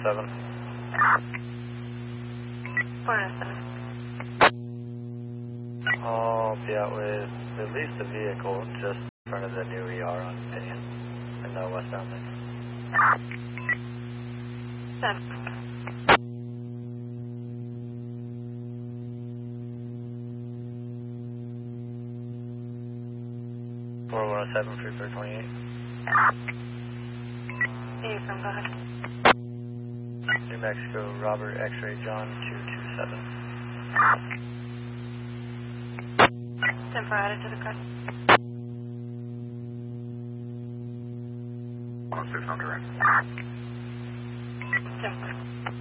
407. 407. I'll be out with at least a vehicle just in front of the new ER on Pinion in the westbound lane. 7. 4107, Freeport 28. Hey, from go ahead. New Mexico, Robert X-Ray John 227. 10 for added to the car. 106 on direct. 10 for.